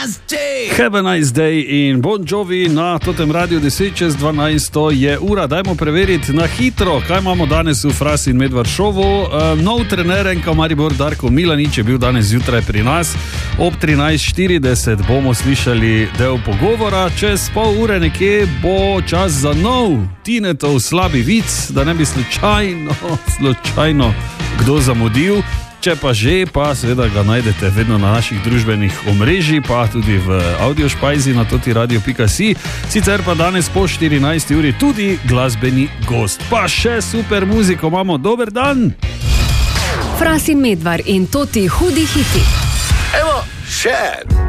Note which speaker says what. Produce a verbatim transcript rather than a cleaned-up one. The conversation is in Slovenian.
Speaker 1: Have a nice day in Bon Jovi na totem radiju deset čez dvanajst je ura. Dajmo preveriti na hitro, kaj imamo danes v Fras in Medvard šovu. Uh, nov trener N K Maribor Darko Milanič je bil danes zjutraj pri nas. Ob trinajst štirideset bomo slišali del pogovora. Čez pol ure nekje bo čas za nov Tinetov slabi vic, da ne bi slučajno, slučajno kdo zamudil. Če pa že, pa seveda ga najdete vedno na naših družbenih omrežjih, pa tudi v audiošpajzi na totiradio pika si. Sicer pa danes po štirinajsti uri tudi glasbeni gost. Pa še super muziko imamo. Dober dan!
Speaker 2: Fras in Medvard in Toti hudi hiti.
Speaker 3: Evo, še!